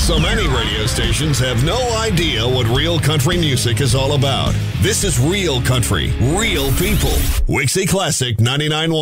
So many radio stations have no idea what real country music is all about. This is real country, real people. Wixie Classic 99.1.